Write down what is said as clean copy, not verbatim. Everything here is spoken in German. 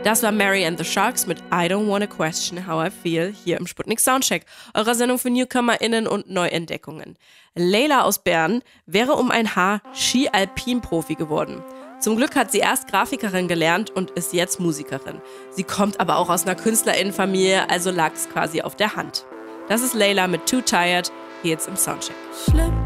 Das war Mary and the Sharks mit I Don't Wanna Question How I Feel hier im Sputnik Soundcheck, eurer Sendung für NewcomerInnen und Neuentdeckungen. Leila aus Bern wäre um ein Haar Ski-Alpin-Profi geworden. Zum Glück hat sie erst Grafikerin gelernt und ist jetzt Musikerin. Sie kommt aber auch aus einer KünstlerInnenfamilie, also lag es quasi auf der Hand. Das ist Leila mit Too Tired, hier jetzt im Soundcheck.